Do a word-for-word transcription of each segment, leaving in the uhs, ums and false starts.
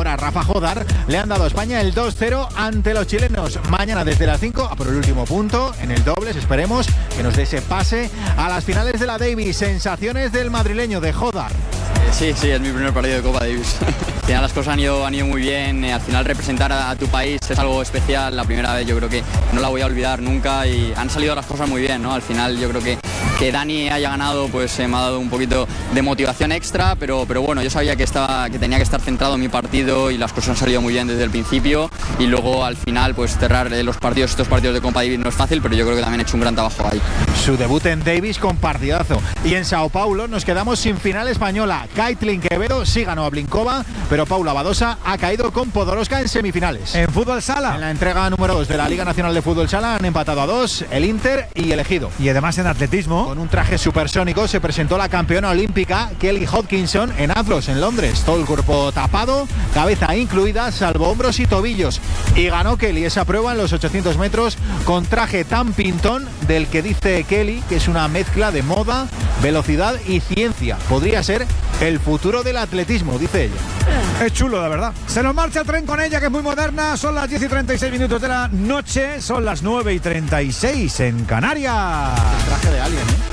para Rafa Jodar, le han dado a España el dos cero ante los chilenos. Mañana desde las cinco a por el último punto en el dobles, esperemos que nos dé ese pase a las finales de la Davis. Sensaciones del madrileño de Jodar. Sí, sí, es mi primer partido de Copa Davis. Al final las cosas han ido, han ido muy bien, al final representar a, a tu país es algo especial, la primera vez yo creo que no la voy a olvidar nunca y han salido las cosas muy bien, ¿no? Al final yo creo que que Dani haya ganado pues eh, me ha dado un poquito de motivación extra, pero, pero bueno, yo sabía que, estaba, que tenía que estar centrado en mi partido y las cosas han salido muy bien desde el principio y luego al final pues cerrar los partidos, estos partidos de Copa Davis no es fácil, pero yo creo que también he hecho un gran trabajo ahí. Su debut en Davis con partidazo. Y en Sao Paulo nos quedamos sin final española. Kaitlyn Quevedo sí ganó a Blinkova, pero Paula Badosa ha caído con Podoroska en semifinales. En fútbol sala. En la entrega número dos de la Liga Nacional de Fútbol Sala han empatado a dos el Inter y el Ejido. Y además en atletismo, con un traje supersónico se presentó la campeona olímpica Kelly Hodgkinson en Athlon, en Londres. Todo el cuerpo tapado, cabeza incluida, salvo hombros y tobillos. Y ganó Kelly esa prueba en los ochocientos metros con traje tan pintón del que dice Kelly que es una mezcla de moda, velocidad y ciencia. Podría ser el futuro del atletismo, dice ella. Es chulo, de verdad. Se nos marcha el tren con ella, que es muy moderna. Son las diez y treinta y seis minutos de la noche. Son las nueve y treinta y seis en Canarias. El traje de Alien, ¿eh?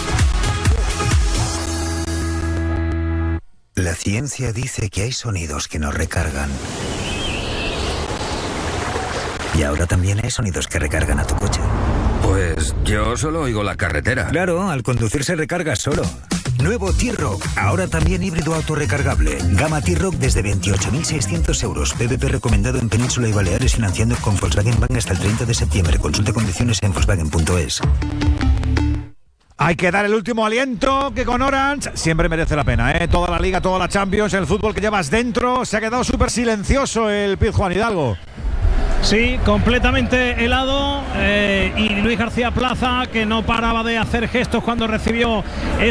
La ciencia dice que hay sonidos que nos recargan. Y ahora también hay sonidos que recargan a tu coche. Pues yo solo oigo la carretera. Claro, al conducir se recarga solo. Nuevo T-Rock, ahora también híbrido autorrecargable. Gama T-Rock desde veintiocho mil seiscientos euros. P V P recomendado en Península y Baleares, financiando con Volkswagen Bank hasta el treinta de septiembre. Consulta condiciones en Volkswagen punto es. Hay que dar el último aliento, que con Orange siempre merece la pena, ¿eh? Toda la Liga, toda la Champions, el fútbol que llevas dentro. Se ha quedado súper silencioso el Pizjuán Hidalgo. Sí, completamente helado eh, y Luis García Plaza, que no paraba de hacer gestos cuando recibió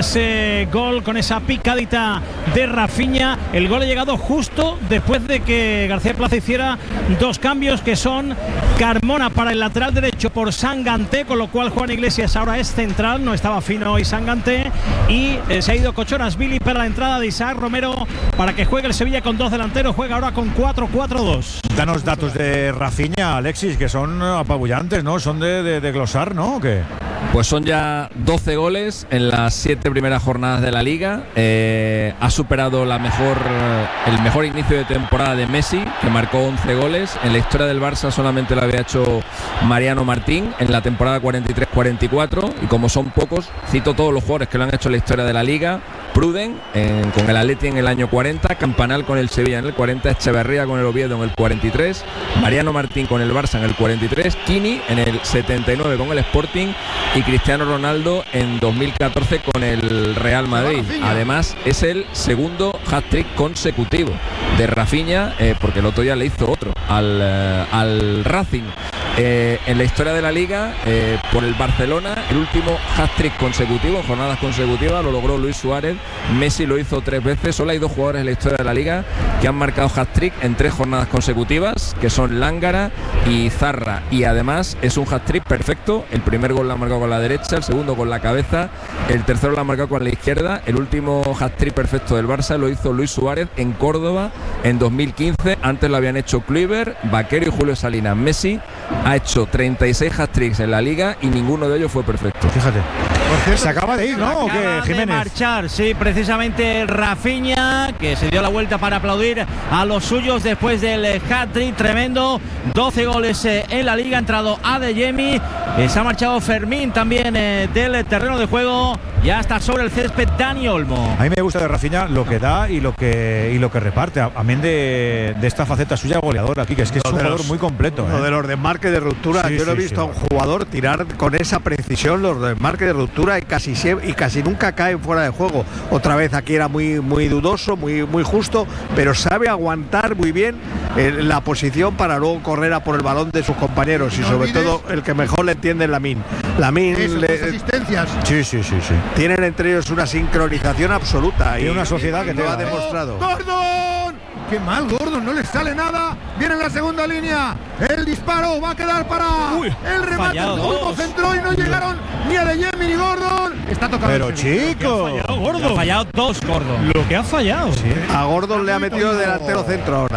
ese gol con esa picadita de Rafinha. El gol ha llegado justo después de que García Plaza hiciera dos cambios, que son Carmona para el lateral derecho por Sanganté, con lo cual Juan Iglesias ahora es central, no estaba fino hoy Sanganté, y eh, se ha ido Cochoras-Billy para la entrada de Isaac Romero para que juegue el Sevilla con dos delanteros. Juega ahora con cuatro cuatro dos. Danos datos de Rafinha, Alexis, que son apabullantes, ¿no? Son de, de, de glosar, ¿no? ¿O qué? Pues son ya doce goles en las siete primeras jornadas de la Liga. Eh, ha superado la mejor, el mejor inicio de temporada de Messi, que marcó once goles. En la historia del Barça solamente lo había hecho Mariano Martín en la temporada cuarenta y tres cuarenta y cuatro. Y como son pocos, cito todos los jugadores que lo han hecho en la historia de la Liga. Pruden en, con el Atleti en el año cuarenta, Campanal con el Sevilla en el cuarenta, Echeverría con el Oviedo en el cuarenta y tres, Mariano Martín con el Barça en el cuarenta y tres, Kini en el setenta y nueve con el Sporting y Cristiano Ronaldo en dos mil catorce con el Real Madrid. Además es el segundo hat-trick consecutivo de Rafinha, eh, porque el otro día le hizo otro al, eh, al Racing. Eh, en la historia de la Liga, eh, por el Barcelona, el último hat-trick consecutivo, jornadas consecutivas, lo logró Luis Suárez. Messi lo hizo tres veces. Solo hay dos jugadores en la historia de la Liga que han marcado hat-trick en tres jornadas consecutivas, que son Lángara y Zarra, y además es un hat-trick perfecto. El primer gol lo ha marcado con la derecha, el segundo con la cabeza, el tercero lo ha marcado con la izquierda. El último hat-trick perfecto del Barça lo hizo Luis Suárez en Córdoba en dos mil quince. Antes lo habían hecho Kluivert, Vaquero y Julio Salinas. Messi ha hecho treinta y seis hat-tricks en la Liga y ninguno de ellos fue perfecto. Fíjate. Por cierto, se acaba de ir, ¿no? ¿O qué, Jiménez? De marchar, sí, precisamente Rafinha, que se dio la vuelta para aplaudir a los suyos después del hat-trick tremendo. doce goles eh, en la Liga. Ha entrado Adeyemi, eh, se ha marchado Fermín también eh, del terreno de juego. Ya está sobre el césped Dani Olmo. A mí me gusta de Rafinha lo que da y lo que y lo que reparte, amén de, de esta faceta suya goleadora aquí, que es que es un jugador muy completo. Lo ¿eh? de los desmarques de ruptura, sí, yo no sí, he visto sí, a un jugador tirar con esa precisión los desmarques de ruptura y casi y casi nunca cae fuera de juego. Otra vez aquí era muy muy dudoso, muy muy justo, pero sabe aguantar muy bien eh, la posición para luego correr a por el balón de sus compañeros y no sobre olvides, todo el que mejor le entiende es Lamine. Lamine le, asistencias. Sí, sí, sí, sí. Tienen entre ellos una sincronización absoluta y, y una sociedad que lo te ha demostrado. ¡Gordon! ¡Qué mal, Gordon! No le sale nada. Viene en la segunda línea. El disparo va a quedar para Uy, el remate. El centro y no llegaron ni a Adeyemi ni Gordon. Está tocando. Pero chico, ha fallado, ha fallado dos, Gordon. Lo que ha fallado. Sí. A Gordon le ha metido delantero centro ahora.